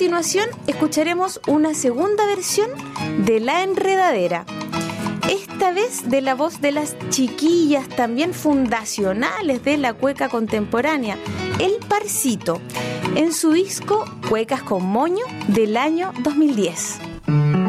continuación escucharemos una segunda versión de La Enredadera. Esta vez de la voz de las chiquillas también fundacionales de la cueca contemporánea, El Parcito, en su disco Cuecas con Moño del año 2010.